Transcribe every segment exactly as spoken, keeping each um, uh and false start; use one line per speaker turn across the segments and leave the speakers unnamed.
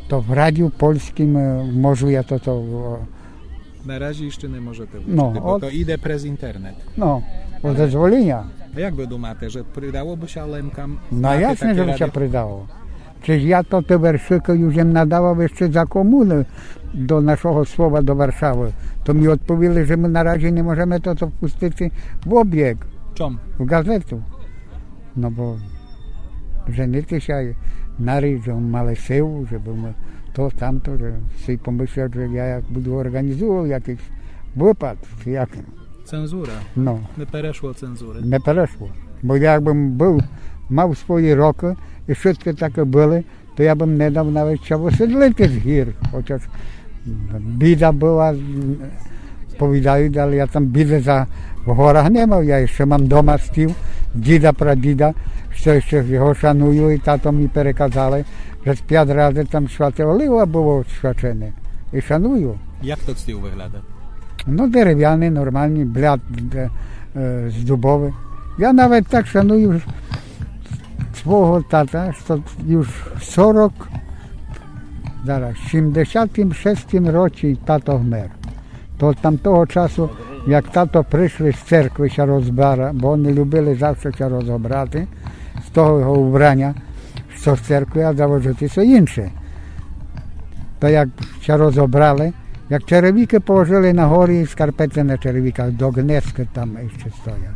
To w Radiu Polskim можу я то то.
Na razie jeszcze nie możecie wrócić,
No,
bo
od-
to idę przez internet.
No, o дозвоління.
A jak wy думаєте, że приdałoby się Lemkam
No
mати
jasne,
takie
żeby się
radio?
приdało. Przecież ja to te werszyki już im nadawał jeszcze za komuny do naszego słowa do Warszawy. To mi odpowiedzieli, że my na razie nie możemy to, to wpuścić w obieg,
Czom?
w gazetu. No bo żenicy się nary, że on male sił, żeby my to, tamto, że sobie pomyślał, że ja jak będę organizował jakiś wypad, jak,
Cenzura.
no,
Nie pereszło cenzury.
nie przeszło. Bo jakbym był, mał swoje roki i wszystkie takie były, to ja bym nie dał nawet trzeba siedlicy z gір. Chociaż bieda była, powiadają, ale ja tam biedy za w górach nie mam. Ja jeszcze mam doma stіл, діда, прадіда, що jeszcze його шаную, і тато мені переказали, że z pięć razy tam światło oliwa było świadczone. I szanuję.
Jak to styl wygląda?
No дерев'яний, нормальний, бляд е, з дубоwy. Ja nawet tak szanuję swojego tata, że już сорок, zaraz, w siedemdziesiątym szóstym roku tato wmerł. To od tamtego czasu, jak tato przyszli z cerkwi się rozbara, bo oni lubili zawsze się rozobrać z tego ubrania, co z cerkwi, a założyli są inne. To jak się rozobrali, jak czerwiki położyli na górę i skarpety na czerwikach, do gniezka tam jeszcze stoją.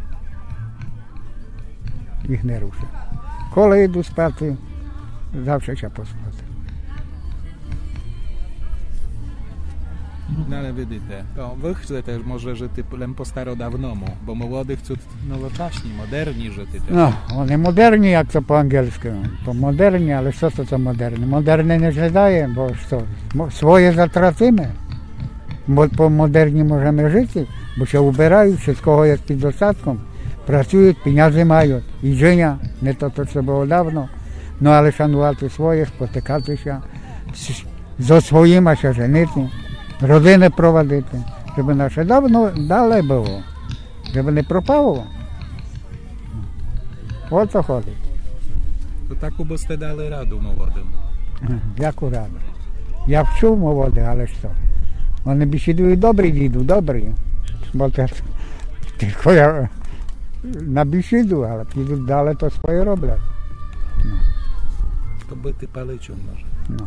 Ich nie rusza. Коли йду спати, завжди ще поспати.
No ale widzicie, to wy chcecie może, że ty Lem po starodawnomu, bo młodych chcą nowocześni, moderni, że ty też.
No, вони модерні, як це по-англійськи. То модерні, але що це це модерні? Модерні не жадає, бо що, мо- своє затратимо. Бо по модерні можемо жити, бо ще убирають, wszystko jest під достатком. Працюють, пеньязи мають, і життя, не то, то, що було давно. Ну, але шанувати своє, спотикатися, з- зо своїми ще женити, родини проводити, щоб наше давно далі було, щоб не пропало. О то ходить.
To tak byście dali radu młodym.
Яку раду. Я вчу молодих, але що? Вони бесідують добрі, діду, добрі. Бо це тільки я на бесіду, але підуть далі, то своє роблять.
To by ty paliczył może.
Ну.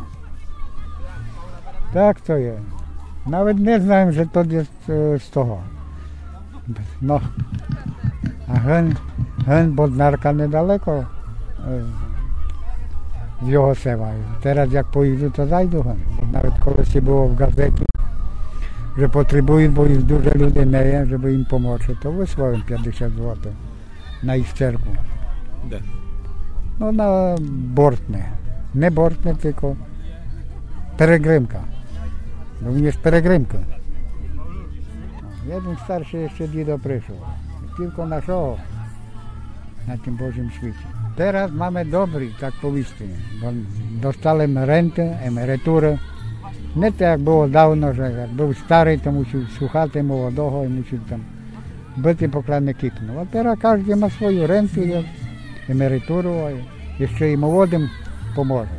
Так то є. Навіть не знаємо, що то є е, з того. Ну, а ген, ген Боднарка недалеко е, з його села. Teraz jak poїду, то зайду ген. Навіть колись було в газеті, що потребують, бо їх дуже люди не є, щоб їм допомогти, то висловим п'ятдесят злотих на їх церкву.
De.
No na Bортне. Nie Bортне, tylko Peregrimka. Bo mnie jest Peregrimka. No, jeden starszy jeszcze dzido przyszł. Tylko naszego na tym Bożym świecie. Teraz mamy dobry, tak powiedzmy, bo dostałem rentę, emeryturę. Nie tak jak było dawno, że jak był stary, to musiał słuchać młodego i musiał tam być poklany kiknął. A teraz każdy ma swoją rentę, emeryturę, a jeszcze i młodym pomoże.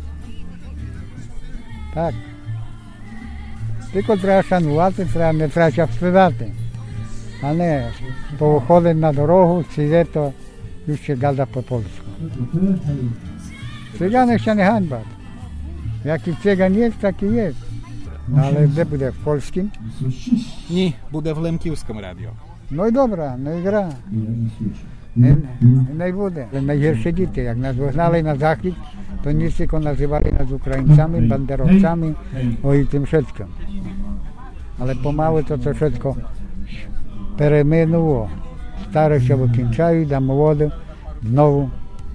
Tak. Tylko trzeba szanować, trzeba, nie trzeba się wstydzać. A nie, po wychodzie na drogę, przyjdzie to już się gada po polsku. Cyganek się nie hańba. Jaki cygan jest, taki jest. No ale gdzie będzie? W polskim?
Nie, będę w Lemkiewskim radio.
No i dobra, no i gra. Nie, nie буде. Najgorsze dzieci, jak nas wygnali na zachód, to nic tylko nazywali nas Ukraińcami, banderowcami, o i tym wszystkim. Ale pomału to to wszystko переминуло. Stare się wykończają, a młode znowu,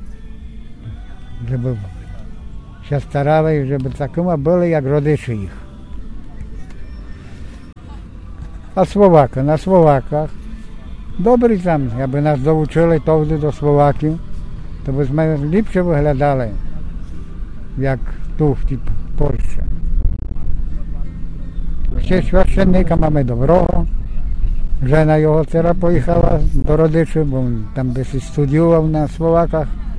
żeby się starali, żeby takimi byli jak rodzice ich. A Słowaka, na Słowakach dobry tam, jakby nas douczyli to do Słowakii, to byśmy lepsze wyglądali, jak tu w tej Polsce. Ще священника mamy dobrого. Żena його teraz pojechała do rodziców, bo tam by się studiował na Słowakach.